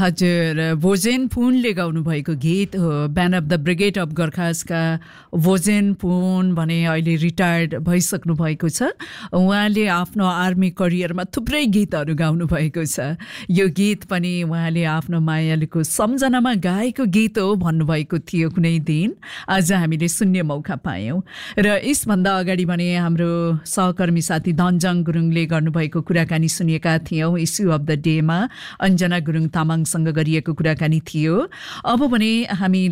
हजुर, भोजेन पुनले गाउनु भएको गीत हो, ब्यान अफ द ब्रिगेड अफ गोर्खासका भोजेन पुन भने अहिले रिटायर्ड भइसक्नु भएको छ। उहाँले आफ्नो आर्मी करियरमा थुप्रै गीतहरू गाउनु भएको छ। यो गीत पनि उहाँले आफ्नो मायालुको सम्झनामा गाएको गीत हो भन्नुभएको थियो कुनै दिन। आज हामीले सुन्ने मौका पायौँ। र यसभन्दा अगाडि भने हाम्रो सहकर्मी साथी धनजङ गुरुङले गर्नुभएको कुराकानी सुनेका थियौँ। इस्यु अफ द डेमा अञ्जना गुरुङ तामाङसँग गरिएको कुराकानी थियो। अब भने हामी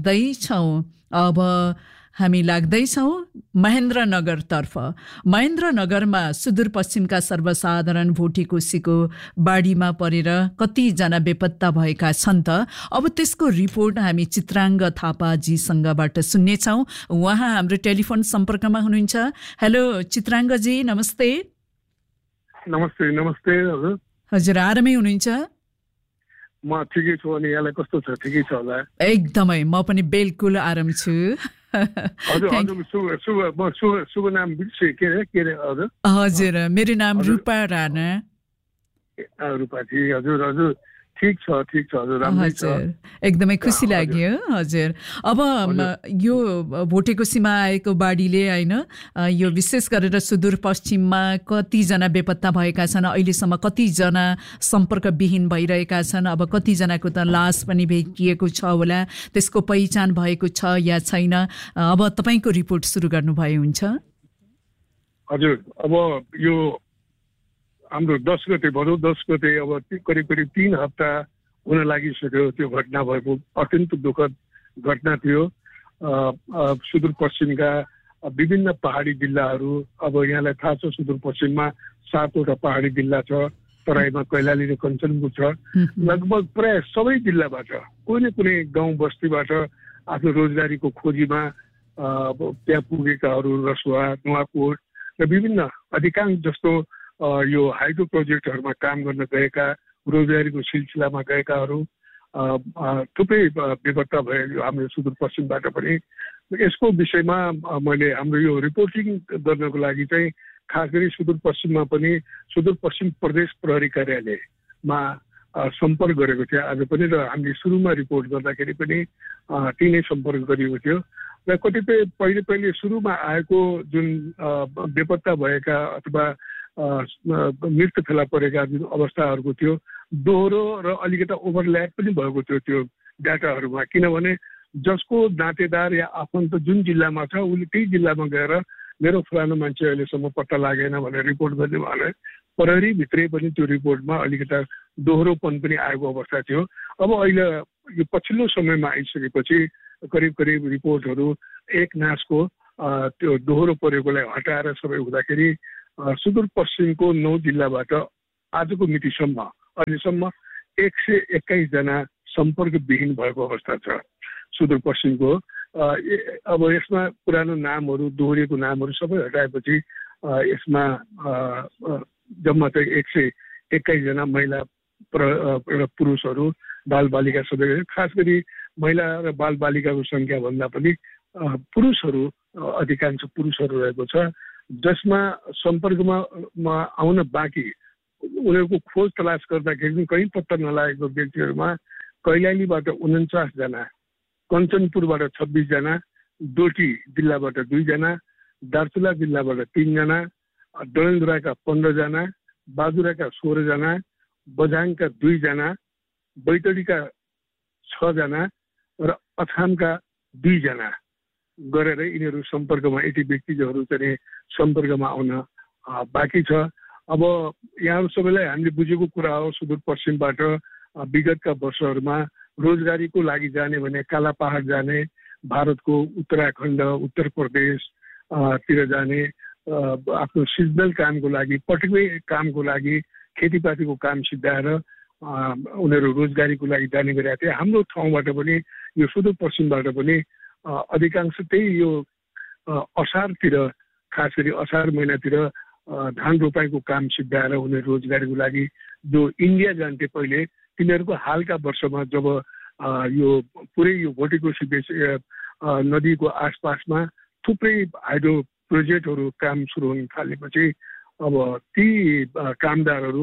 लाग्दैछौँ महेन्द्रनगरतर्फ। महेन्द्रनगरमा सुदूरपश्चिमका सर्वसाधारण भोटेकोसीको बाढीमा परेर कतिजना बेपत्ता भएका छन् त। अब त्यसको रिपोर्ट हामी चित्राङ्ग थापाजीसँगबाट सुन्नेछौँ। उहाँ हाम्रो टेलिफोन सम्पर्कमा हुनुहुन्छ। हेलो चित्राङ्गजी, नमस्ते। नमस्ते। नमस्ते हजुर। हजुर, आरामै हुनुहुन्छ? म ठिकै छु। अनि यहाँलाई कस्तो छ? ठिकै छ होला? एकदमै, म पनि बिल्कुल आराम छु। शुभ नाम बिर्से के अरे हजुर? हजुर, मेरो नाम रूपा राणा। रूपाजी, हजुर ठिक छ हजुर, राम्रै छ। एकदमै खुसी लाग्यो। हजुर, अब यो भोटेकोसीमा आएको बाढीले हैन, यो विशेष गरेर सुदूरपश्चिममा कतिजना बेपत्ता भएका छन्, अहिलेसम्म कतिजना सम्पर्कविहीन भइरहेका छन्, अब कतिजनाको त लास पनि भेटिएको छ होला, त्यसको पहिचान भएको छ या छैन? अब तपाईँको रिपोर्ट सुरु गर्नुभए हुन्छ। हजुर, अब यो हाम्रो 10 गते भनौँ, 10 गते अब करिब 3 हप्ता हुन लागिसक्यो त्यो घटना भएको। अत्यन्त दुःखद घटना थियो। सुदूरपश्चिमका विभिन्न पहाडी जिल्लाहरू, अब यहाँलाई थाहा छ सुदूरपश्चिममा 7वटा पहाडी जिल्ला छ, तराईमा कैलाली र कञ्चनपुर छ। लगभग प्राय सबै जिल्लाबाट कुनै न कुनै गाउँ बस्तीबाट आफ्नो रोजगारीको खोजीमा त्यहाँ पुगेकाहरू, रसुवा, नुवाकोट र विभिन्न अधिकांश जस्तो यो हाइड्रो प्रोजेक्टहरूमा काम गर्न गएका, रोजगारीको सिलसिलामा गएकाहरू थुप्रै बेपत्ता भयो हाम्रो सुदूरपश्चिमबाट पनि। यसको विषयमा मैले हाम्रो यो रिपोर्टिङ गर्नको लागि चाहिँ खास गरी सुदूरपश्चिममा पनि सुदूरपश्चिम प्रदेश प्रहरी कार्यालयमा सम्पर्क गरेको थिएँ आज पनि। र हामीले सुरुमा रिपोर्ट गर्दाखेरि पनि तिनै सम्पर्क गरिएको थियो। र कतिपय पहिले सुरुमा आएको जुन बेपत्ता भएका अथवा मृत्यु फेला परेका जुन अवस्थाहरूको थियो, दोहोरो र अलिकता ओभरल्याप पनि भएको थियो त्यो डाटाहरूमा। किनभने जसको नातेदार या आफन्त जुन जिल्लामा छ उसले त्यही जिल्लामा गएर मेरो फलानु मान्छे अहिलेसम्म पत्ता लागेन भनेर रिपोर्ट गर्ने भए प्रहरीभित्रै पनि त्यो रिपोर्टमा अलिकता दोहोरोपन पनि आएको अवस्था थियो। अब अहिले यो पछिल्लो समयमा आइसकेपछि करिब रिपोर्टहरू एक नासको त्यो दोहोरो परेकोलाई हटाएर सबै हुँदाखेरि सुदूरपश्चिमको 9 जिल्लाबाट आजको मितिसम्म अहिलेसम्म 121 जना सम्पर्कविहीन भएको अवस्था छ सुदूरपश्चिमको। अब यसमा पुरानो नामहरू, दोहोरिएको नामहरू सबै हटाएपछि यसमा जम्मा चाहिँ 121 जना महिला र पुरुषहरू, बालबालिका सबै। खास गरी महिला र बालबालिकाको सङ्ख्या भन्दा पनि पुरुषहरू, अधिकांश पुरुषहरू रहेको छ, जसमा सम्पर्कमा आउन बाँकी उनीहरूको खोज तलास गर्दाखेरि कहीँ पत्ता नलागेको व्यक्तिहरूमा कैलालीबाट 49 जना, कञ्चनपुरबाट 26 जना, डोटी जिल्लाबाट 2 जना, दार्चुला जिल्लाबाट 3 जना, डडेलधुराका 15 जना, बाजुराका 16 जना, बझाङका 2 जना, बैतडीका 6 जना र अछामका 2 जना गरेर यिनीहरू सम्पर्कमा, यति व्यक्तिहरू चाहिँ सम्पर्कमा आउन बाँकी छ। अब यहाँ सबैलाई हामीले बुझेको कुरा हो, सुदूरपश्चिमबाट विगतका वर्षहरूमा रोजगारीको लागि जाने भने काला पहाड जाने, भारतको उत्तराखण्ड, उत्तर प्रदेश तिर जाने, आफ्नो सिजनल कामको लागि, पटकै कामको लागि, खेतीपातीको काम सिद्धाएर उनीहरू रोजगारीको लागि जाने गरेका थिए। हाम्रो ठाउँबाट पनि यो सुदूरपश्चिमबाट पनि अधिकांश त्यही यो असारतिर, खास गरी असार महिनातिर धान रोपाइको काम सिद्धाएर उनीहरू रोजगारीको लागि जो इन्डिया जान्थे पहिले, तिनीहरूको हालका वर्षमा जब यो पुरै यो भोटेकोसी नदीको आसपासमा थुप्रै हाइड्रो प्रोजेक्टहरू काम सुरु हुन थालेपछि अब ती कामदारहरू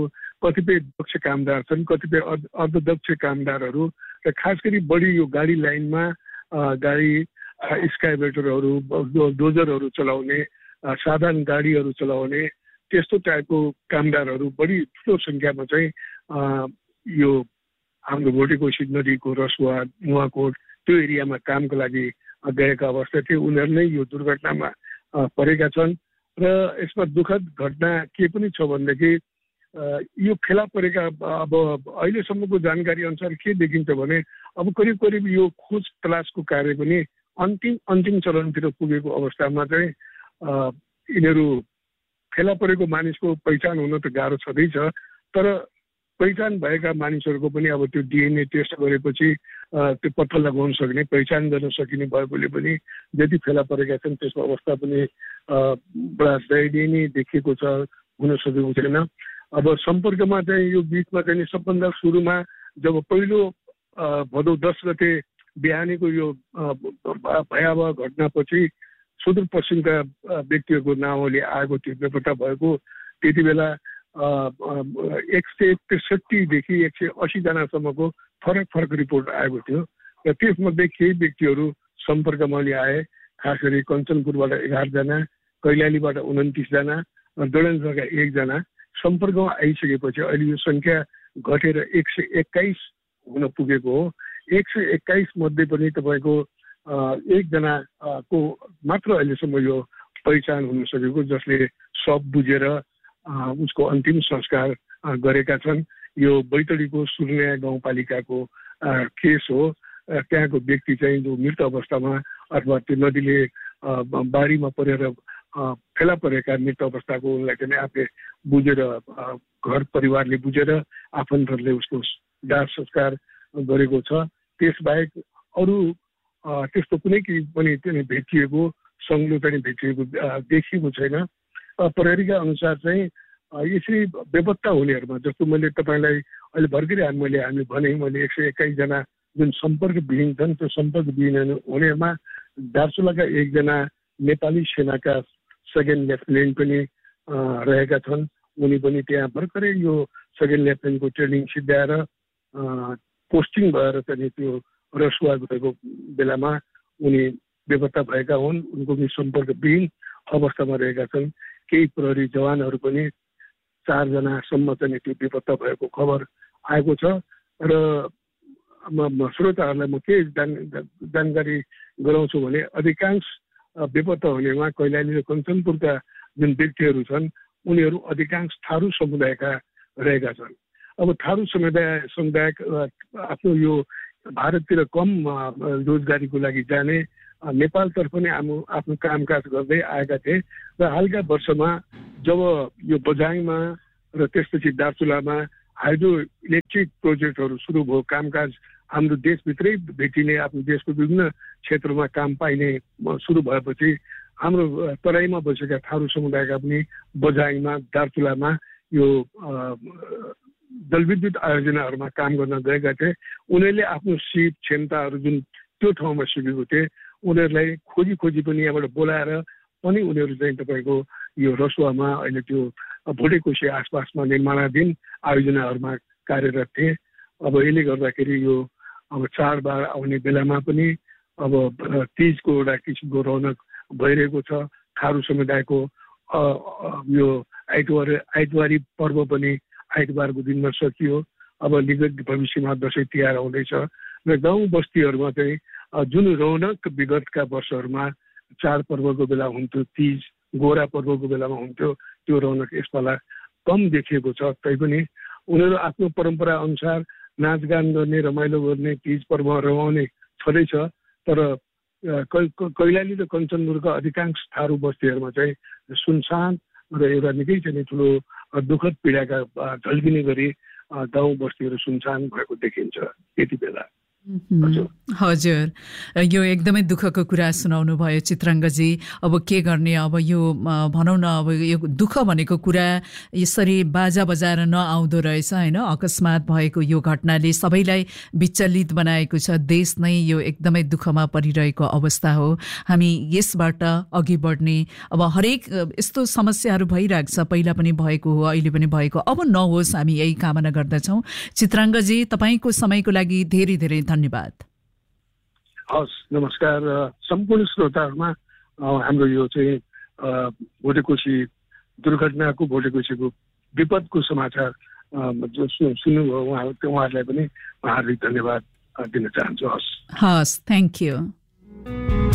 कतिपय दक्ष कामदार छन्, कतिपय अर्धदक्ष कामदारहरू र खास गरी बढी यो गाडी लाइनमा गाडी स्काइभेटरहरू डोजरहरू चलाउने साधारण गाडीहरू चलाउने त्यस्तो टाइपको कामदारहरू बढी ठुलो सङ्ख्यामा चाहिँ यो हाम्रो भोटेकोशी नदीको रसुवा नुवाकोट त्यो एरियामा कामको लागि गएका अवस्था थिए। उनीहरू नै यो दुर्घटनामा परेका छन् र यसमा दुःखद घटना के पनि छ भनेदेखि यो फेला परेका अब अहिलेसम्मको जानकारी अनुसार के देखिन्छ भने अब करिब करिब यो खोज तलासको कार्य पनि अन्तिम चरणतिर पुगेको अवस्थामा चाहिँ यिनीहरू फेला परेको मानिसको पहिचान हुन त गाह्रो छँदैछ, तर पहिचान भएका मानिसहरूको पनि अब त्यो डिएनए टेस्ट गरेपछि त्यो पत्ता लगाउन सक्ने पहिचान गर्न सकिने भएकोले पनि जति फेला परेका छन् त्यसको अवस्था पनि बडा दयनीय नै देखिएको छ, हुन सकेको छैन। अब सम्पर्कमा चाहिँ यो बिचमा चाहिँ सबभन्दा सुरुमा जब पहिलो भदौ 10 गते बिहानीको यो भयावह घटनापछि सुदूरपश्चिमका व्यक्तिहरूको नाउँले आएको थियो बेपत्ता भएको, त्यति बेला 163 देखि 180 जनासम्मको फरक रिपोर्ट आएको थियो र त्यसमध्ये केही व्यक्तिहरू सम्पर्कमा आए। खास गरी कञ्चनपुरबाट 11 जना, कैलालीबाट 29 जना, डडेलधुराका 1 जना सम्पर्कमा आइसकेपछि अहिले यो सङ्ख्या घटेर 121 हुन पुगेको हो। 121 मध्ये पनि तपाईँको 1 जनाको मात्र अहिलेसम्म यो पहिचान हुन सकेको, जसले सब बुझेर उसको अन्तिम संस्कार गरेका छन्। यो बैतडीको सुर्निया गाउँपालिकाको केस हो। त्यहाँको व्यक्ति चाहिँ जो मृत अवस्थामा अथवा त्यो नदीले बाढीमा परेर फेला परेका मृत अवस्थाको उनलाई चाहिँ आफूले बुझेर घर परिवारले बुझेर आफन्तहरूले उसको दाह संस्कार गरेको छ। त्यसबाहेक अरू त्यस्तो कुनै पनि चाहिँ भेटिएको सङ्लो चाहिँ भेटिएको देखिएको छैन। प्रहरीका अनुसार चाहिँ यसरी बेपत्ता हुनेहरूमा जस्तो मैले तपाईँलाई अहिले भर्खरै हामीले भने 121 जना जुन सम्पर्कविहीन छन्, त्यो सम्पर्कविहीन हुनेहरूमा दार्चुलाका 1 जना नेपाली सेनाका सेकेन्ड लेफ्टिनेन्ट पनि रहेका छन्। उनी पनि त्यहाँ भर्खरै यो सेकेन्ड लेफ्टिनेन्टको ट्रेनिङ सिद्ध्याएर पोस्टिङ भएर चाहिँ त्यो रसुवा गएको बेलामा उनी बेपत्ता भएका हुन्। उनको पनि सम्पर्कविहीन अवस्थामा रहेका छन्। केही प्रहरी जवानहरू पनि 4 जनासम्म चाहिँ त्यो बेपत्ता भएको खबर आएको छ र श्रोताहरूलाई म के जानकारी गराउँछु भने अधिकांश बेपत्ता हुनेमा कैलाली र कञ्चनपुरका जुन व्यक्तिहरू छन् उनीहरू अधिकांश थारू समुदायका रहेका छन्। अब थारू समुदाय आफ्नो यो भारततिर कम रोजगारीको लागि जाने नेपालतर्फ नै आफ्नो कामकाज गर्दै आएका थिए र हालका वर्षमा जब यो बझाङमा र त्यसपछि दार्चुलामा हाइड्रो इलेक्ट्रिक प्रोजेक्टहरू सुरु भयो, कामकाज हाम्रो देशभित्रै भेटिने आफ्नो देशको विभिन्न क्षेत्रमा काम पाइने सुरु भएपछि हाम्रो तराईमा बसेका थारू समुदायका पनि बझाङमा दार्चुलामा यो जलविद्युत आयोजनाहरूमा काम गर्न गएका थिए। उनीहरूले आफ्नो सिप क्षमताहरू जुन त्यो ठाउँमा सिकेको थिए उनीहरूलाई खोजी पनि यहाँबाट बोलाएर पनि उनीहरू चाहिँ तपाईँको यो रसुवामा अहिले त्यो भोटेकोशी आसपासमा निर्माणाधीन आयोजनाहरूमा कार्यरत थिए। अब यसले गर्दाखेरि यो अब चाडबाड आउने बेलामा पनि अब तीजको एउटा किसिमको रौनक भइरहेको छ। थारू समुदायको यो आइतबारी पर्व पनि आइतबारको दिनमा सकियो। अब निकट भविष्यमा दसैँ तिहार आउँदैछ र गाउँ बस्तीहरूमा चाहिँ जुन रौनक विगतका वर्षहरूमा चाडपर्वको बेला हुन्थ्यो, तीज गोरा पर्वको बेलामा हुन्थ्यो, त्यो रौनक यसपाला कम देखिएको छ। तैपनि उनीहरू आफ्नो परम्परा अनुसार नाचगान गर्ने, रमाइलो गर्ने, तीज पर्व रमाउने छँदैछ। तर कैलाली र कञ्चनपुरका अधिकांश थारू बस्तीहरूमा चाहिँ सुनसान र एउटा निकै चाहिँ ठुलो दुःखद पीडाका झल्किने गरी गाउँ बस्तीहरू सुनसान भएको देखिन्छ यति बेला। हजुर यो एकदमै दुःखको कुरा सुनाउनु भयो चित्राङ्गजी। अब के गर्ने, अब यो भनौँ न, अब यो दुःख भनेको कुरा यसरी बाजा बजाएर नआउँदो रहेछ होइन। अकस्मात भएको यो घटनाले सबैलाई विचलित बनाएको छ। देश नै यो एकदमै दुःखमा परिरहेको अवस्था हो। हामी यसबाट अघि बढ्ने, अब हरेक यस्तो समस्याहरू भइरहेको छ, पहिला पनि भएको हो, अहिले पनि भएको, अब नहोस् हामी यही कामना गर्दछौँ। चित्राङ्गजी तपाईँको समयको लागि धेरै धेरै धन्यवाद। हस्, नमस्कार सम्पूर्ण श्रोताहरूमा। हाम्रो यो चाहिँ भोटेकोशी दुर्घटनाको, भोटेकोशीको विपदको समाचार सुन्नुभयो उहाँहरूलाई पनि हार्दिक धन्यवाद दिन चाहन्छु। हस्, थ्याङ्क यू।